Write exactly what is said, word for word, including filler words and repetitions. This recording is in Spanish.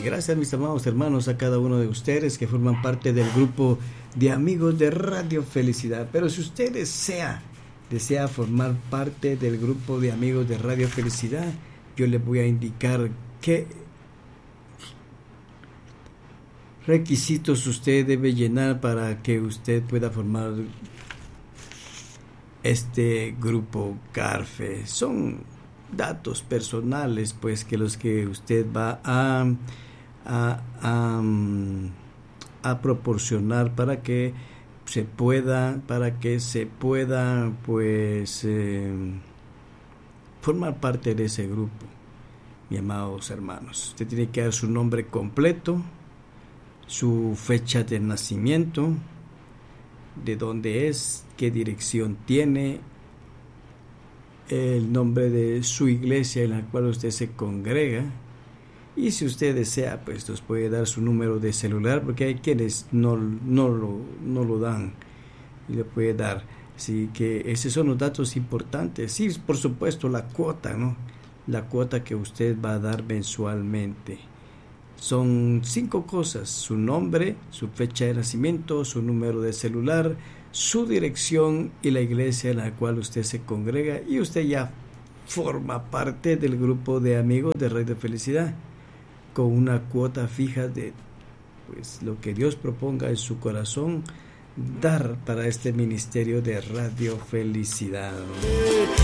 Gracias, mis amados hermanos, a cada uno de ustedes que forman parte del grupo de amigos de Radio Felicidad. Pero si usted desea, desea formar parte del grupo de amigos de Radio Felicidad, yo le voy a indicar qué requisitos usted debe llenar para que usted pueda formar este grupo CARFE. Son datos personales, pues, que los que usted va a, a, a, a proporcionar para que se pueda, para que se pueda, pues, eh, formar parte de ese grupo. Mis amados hermanos, usted tiene que dar su nombre completo, su fecha de nacimiento, de dónde es, qué dirección tiene, el nombre de su iglesia en la cual usted se congrega, y si usted desea, pues nos puede dar su número de celular, porque hay quienes no, no, lo, no lo dan y le puede dar. Así que esos son los datos importantes. Sí, por supuesto, la cuota, ¿no? La cuota que usted va a dar mensualmente. Son cinco cosas: su nombre, su fecha de nacimiento, su número de celular, su dirección y la iglesia en la cual usted se congrega, y usted ya forma parte del grupo de amigos de Radio Felicidad, con una cuota fija de, pues, lo que Dios proponga en su corazón dar para este ministerio de Radio Felicidad.